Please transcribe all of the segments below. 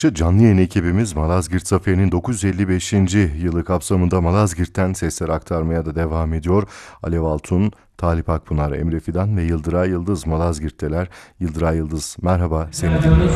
Canlı yayın ekibimiz Malazgirt Zaferi'nin 955. yılı kapsamında Malazgirt'ten sesler aktarmaya da devam ediyor. Alev Altun, Talip Akpınar, Emre Fidan ve Yıldıray Yıldız Malazgirt'teler. Yıldıray Yıldız, merhaba, seni dinliyoruz.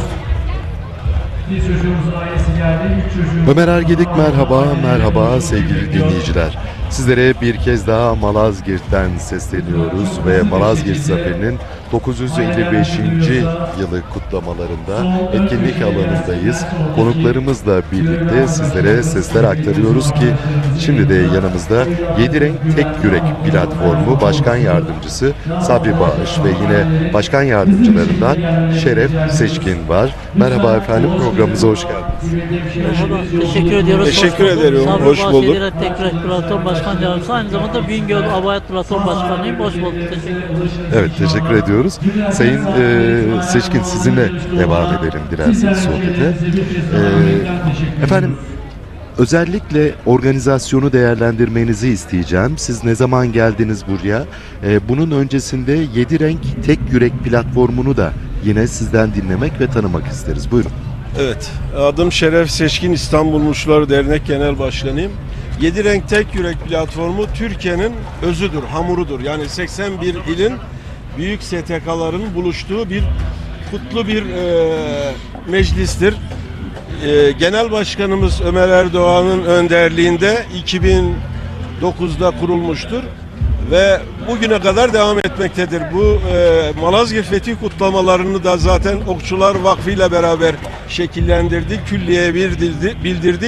Bir çocuğumuzun ailesi geldi, 3 çocuğumuz... Ömer Ergedik merhaba sevgili dinleyiciler. Sizlere bir kez daha Malazgirt'ten sesleniyoruz ve Malazgirt Zaferi'nin 955. yılı kutlamalarında etkinlik alanındayız. Konuklarımızla birlikte sizlere sesler aktarıyoruz ki şimdi de yanımızda 7 Renk Tek Yürek platformu Başkan Yardımcısı Sabri Bağış ve yine Başkan Yardımcılarından Şeref Seçkin var. Merhaba efendim, programımıza hoş geldiniz. Merhaba, teşekkür ediyoruz. Teşekkür ederim, hoş bulduk. Sabri Bağış Tek Yürek platform Başkan Yardımcısı, aynı zamanda Bingöl Abayat platform başkanıyım. Hoş bulduk, teşekkür ederim. Evet, teşekkür ediyoruz. Sayın Seçkin, sizinle devam edelim dilerseniz sohbete. Efendim, özellikle organizasyonu değerlendirmenizi isteyeceğim. Siz ne zaman geldiniz buraya? Bunun öncesinde 7 Renk Tek Yürek platformunu da yine sizden dinlemek ve tanımak isteriz. Buyurun. Evet, adım Şeref Seçkin, İstanbul Muşları Dernek Genel Başkanıyım. 7 Renk Tek Yürek platformu Türkiye'nin özüdür, hamurudur. Yani 81 ilin büyük STK'ların buluştuğu bir kutlu bir meclistir. Genel Başkanımız Ömer Erdoğan'ın önderliğinde 2009'da kurulmuştur ve bugüne kadar devam etmektedir. Bu Malazgirt Fethi kutlamalarını da zaten Okçular Vakfı ile beraber şekillendirdik, külliyeye bildirdik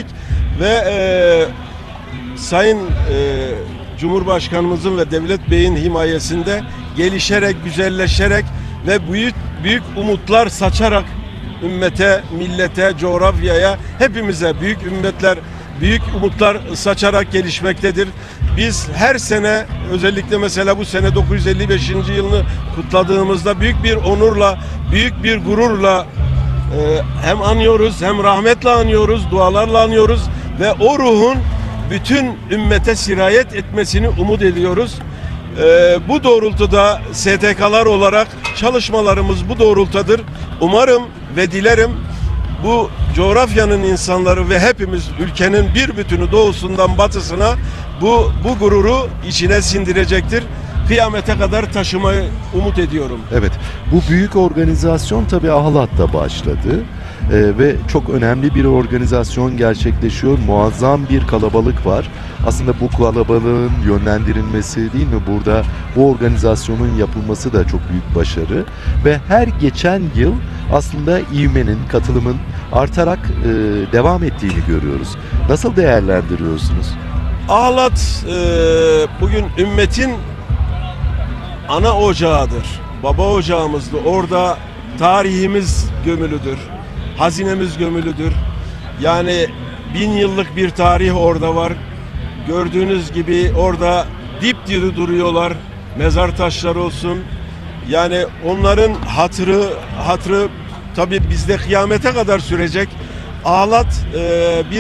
ve Sayın Cumhurbaşkanımızın ve Devlet Bey'in himayesinde gelişerek, güzelleşerek ve büyük umutlar saçarak ümmete, millete, coğrafyaya, hepimize büyük umutlar saçarak gelişmektedir. Biz her sene, özellikle mesela bu sene 955. yılını kutladığımızda büyük bir onurla, büyük bir gururla hem anıyoruz, hem rahmetle anıyoruz, dualarla anıyoruz ve o ruhun bütün ümmete sirayet etmesini umut ediyoruz. Bu doğrultuda STK'lar olarak çalışmalarımız bu doğrultudadır. Umarım ve dilerim bu coğrafyanın insanları ve hepimiz ülkenin bir bütünü doğusundan batısına bu gururu içine sindirecektir. Kıyamete kadar taşımayı umut ediyorum. Evet, bu büyük organizasyon tabii Ahlat'ta başladı. Ve çok önemli bir organizasyon gerçekleşiyor. Muazzam bir kalabalık var. Aslında bu kalabalığın yönlendirilmesi değil mi? Burada bu organizasyonun yapılması da çok büyük başarı. Ve her geçen yıl aslında ivmenin, katılımın artarak devam ettiğini görüyoruz. Nasıl değerlendiriyorsunuz? Ahlat bugün ümmetin ana ocağıdır. Baba ocağımızdı. Orada tarihimiz gömülüdür. Hazinemiz gömülüdür. Yani 1000 yıllık bir tarih orada var. Gördüğünüz gibi orada dipdiri duruyorlar. Mezar taşları olsun. Yani onların hatırı tabii bizde kıyamete kadar sürecek. Ahlat bir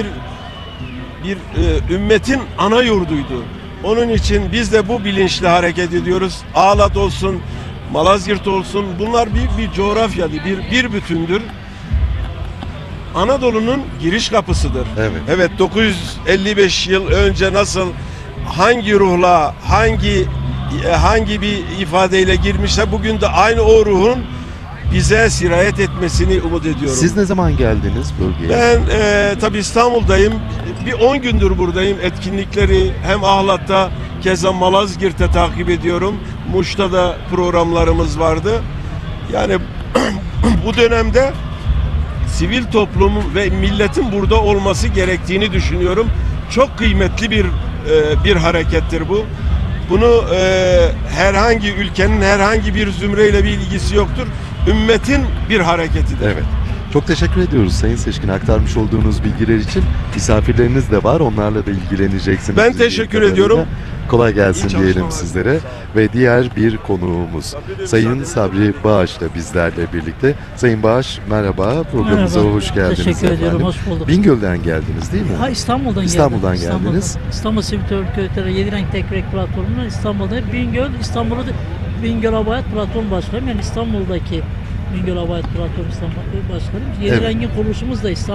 ümmetin ana yurduydu. Onun için biz de bu bilinçle hareket ediyoruz. Ahlat olsun, Malazgirt olsun, bunlar bir coğrafyadır, bir bütündür. Anadolu'nun giriş kapısıdır. Evet, 955 yıl önce nasıl, hangi ruhla, hangi bir ifadeyle girmişse bugün de aynı o ruhun bize sirayet etmesini umut ediyorum. Siz ne zaman geldiniz bölgeye? Ben tabii İstanbul'dayım. Bir 10 gündür buradayım. Etkinlikleri hem Ahlat'ta, keza Malazgirt'te takip ediyorum. Muş'ta da programlarımız vardı. Yani bu dönemde sivil toplumun ve milletin burada olması gerektiğini düşünüyorum. Çok kıymetli bir harekettir bu. Bunu herhangi ülkenin herhangi bir zümreyle bir ilgisi yoktur. Ümmetin bir hareketidir. Evet. Çok teşekkür ediyoruz Sayın Seçkin, aktarmış olduğunuz bilgiler için. Misafirleriniz de var, onlarla da ilgileneceksiniz. Ben teşekkür ediyorum. Kolay gelsin diyelim çalışmalar sizlere. Ve diğer bir konuğumuz Sayın Sabri Bağış da bizlerle birlikte. Sayın Bağış, merhaba, programımıza Merhaba, hoş geldiniz. teşekkür ediyorum, efendim. hoş bulduk. Bingöl'den geldiniz değil mi? Ha, İstanbul'dan geldiniz. İstanbul Sivil Örgütleri 7 Renk Tek Yürek platformuna İstanbul'da Bingöl Abayat platform başkanıyım. Yani İstanbul'daki Bingöl Abayat platform başkanıyım. 7 Evet. Renk'in kuruluşumuz da İstanbul.